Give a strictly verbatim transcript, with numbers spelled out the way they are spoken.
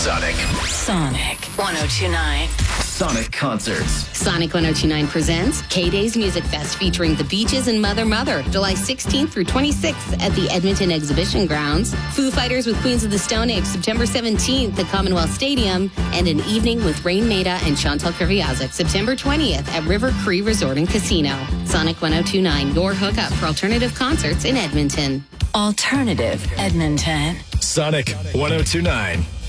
Sonic. Sonic one oh two point nine. Sonic Concerts. Sonic one oh two point nine presents K-Days Music Fest featuring The Beaches and Mother Mother, July sixteenth through twenty-sixth at the Edmonton Exhibition Grounds. Foo Fighters with Queens of the Stone Age, September seventeenth at Commonwealth Stadium. And an evening with Rain Maida and Chantal Kreviazuk, September twentieth at River Cree Resort and Casino. Sonic one oh two point nine, your hookup for alternative concerts in Edmonton. Alternative Edmonton. Sonic one oh two point nine.